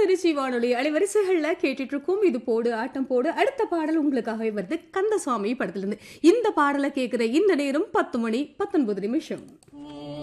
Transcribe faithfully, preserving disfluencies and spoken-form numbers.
திருச்சி வானொலி அலைவரிசைகள்ல கேட்டுட்டு இருக்கோம். இது போடு ஆட்டம் போடு. அடுத்த பாடல் உங்களுக்காகவே வருது, கந்தசாமி படத்திலிருந்து. இந்த பாடலை கேட்கிற இந்த நேரம் பத்து மணி பத்தொன்பது நிமிஷம்.